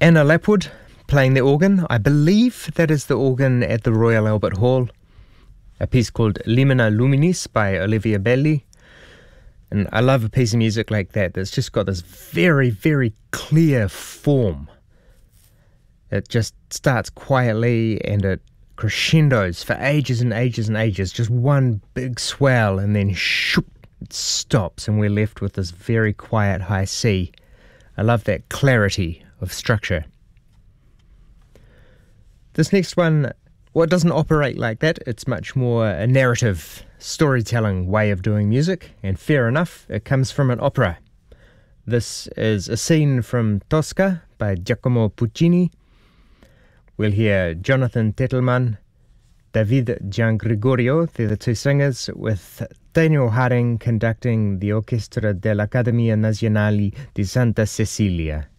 Anna Lapwood playing the organ. I believe that is the organ at the Royal Albert Hall. A piece called Limina Luminis by Olivia Belli. And I love a piece of music like that that's just got this very, very clear form. It just starts quietly and it crescendos for ages and ages and ages. Just one big swell and then shoop, it stops and we're left with this very quiet high C. I love that clarity of structure. This next one, well, it doesn't operate like that. It's much more a narrative, storytelling way of doing music, and fair enough, it comes from an opera. This is a scene from Tosca by Giacomo Puccini. We'll hear Jonathan Tettelman, David Giangregorio, they're the two singers, with Daniel Haring conducting the Orchestra dell'Accademia Nazionale di Santa Cecilia.